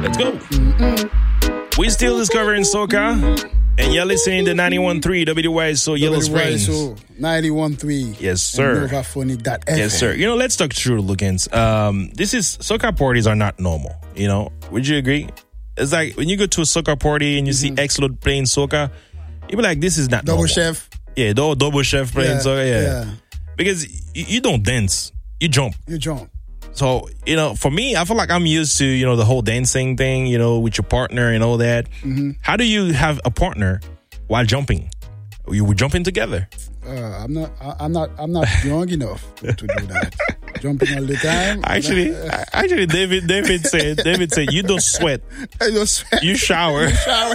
Let's go. We still discovering soca, and you're listening to 91.3 WYSO Yellow Springs. 91.3. Yes, sir. NovaPhonic.fm. Yes, sir. You know, let's talk true, Lukens. Soca parties are not normal. You know, would you agree? It's like when you go to a soca party and you see X-Load playing soca, you be like, this is not Double normal. Chef. Yeah, double chef playing soca. Yeah. Because you don't dance, you jump. You jump. So, you know, for me, I feel like I'm used to, you know, the whole dancing thing, you know, with your partner and all that. How do you have a partner while jumping? You were jumping together. I'm not young enough to do that. Jumping all the time. Actually, David said, you don't sweat. I don't sweat. You shower.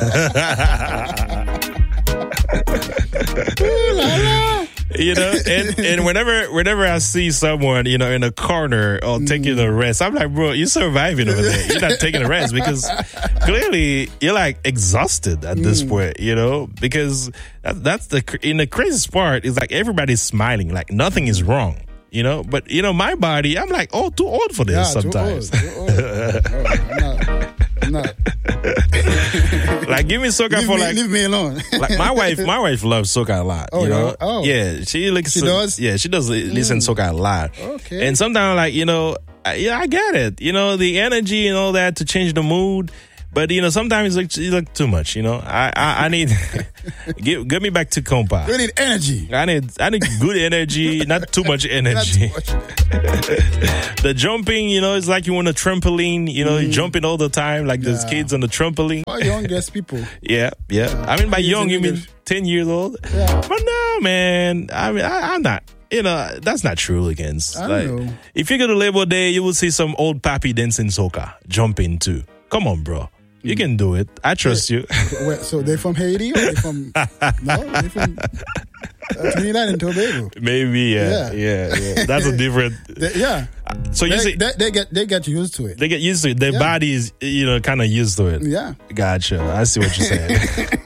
Ooh, la, la. You know, and whenever I see someone, you know, in a corner or taking a rest, I'm like, bro, you're surviving over there. You're not taking a rest because clearly you're like exhausted at this point, you know, because that's the craziest part is like everybody's smiling, like nothing is wrong. You know, but you know, my body, I'm like, too old for this sometimes. Too old. No, I'm not. Like, give me soca leave me alone. Like my wife loves soca a lot. Oh, you know, yeah? Oh. Yeah, she does. Yeah, she does listen to soca a lot. Okay. And sometimes, like, you know, I get it. You know, the energy and all that to change the mood. But you know, sometimes it's like too much. You know, I need get me back to compa. You need energy. I need good energy, not too much energy. Not too much. The jumping, you know, it's like you want a trampoline. You know, you're jumping all the time, like those kids on the trampoline. For youngest people. Yeah. I mean, by young, you mean 10 years old? Yeah. But no, man. I mean, I'm not. You know, that's not true against. I know. If you go to Labor Day, you will see some old papi dancing soca, jumping too. Come on, bro. You can do it. I trust you. Wait, so they're from Haiti or they're from... No, they're from Trinidad and Tobago. Maybe, yeah. That's a different... So you see... They get used to it. They get used to it. Their body is, you know, kind of used to it. Yeah. Gotcha. I see what you're saying.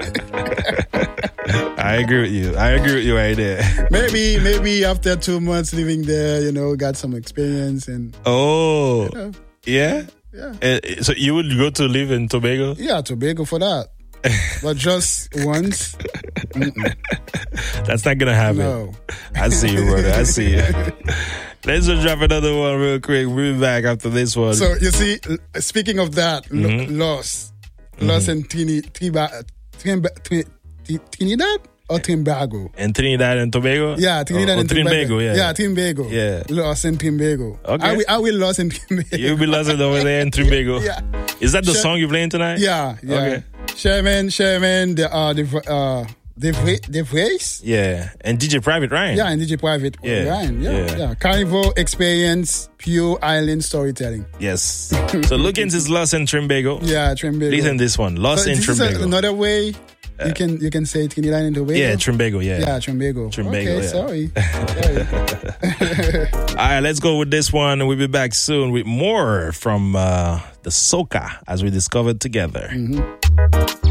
I agree with you right there. Maybe after 2 months living there, you know, got some experience and... Oh. You know, yeah? Yeah. So you would go to live in Tobago? Yeah, Tobago for that. But just once. That's not going to happen. No. I see you, brother. I see you. Let's just drop another one real quick. We'll be back after this one. So, you see, speaking of that, Lost in Trinidad or Tobago? In Trinidad and Tobago? Yeah, Trinidad and Tobago. Yeah, Tobago. Yeah. Lost in Tobago. Okay. I will lost in Tobago. You'll be lost over there in Tobago. Yeah. Is that the song you're playing tonight? Yeah. Okay. Sherman, the Voice. Yeah. And DJ Private Ryan. Yeah, and DJ Private Ryan. Yeah. Carnival Experience, Pure Island Storytelling. Yes. So Lukens is Lost in Trimbago. Yeah, Trimbago. Listen to this one. Lost in Trimbago. This is another way you can say Trinidad and Tobago. Yeah, Trimbago, yeah. Yeah, Trimbago. Okay, yeah. sorry. All right, let's go with this one. We'll be back soon with more from the soca as we discovered together.